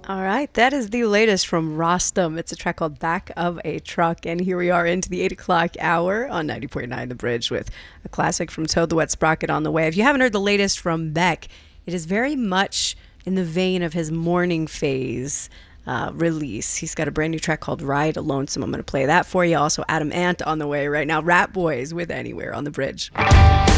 All right, that is the latest from Rostam. It's a track called Back of a Truck. And here we are into the 8 o'clock hour on 90.9 The Bridge with a classic from Toad the Wet Sprocket on the way. If you haven't heard the latest from Beck, it is very much in the vein of his morning phase release. He's got a brand new track called Ride Lonesome. I'm going to play that for you. Also, Adam Ant on the way right now. Rat Boys with Anywhere on The Bridge.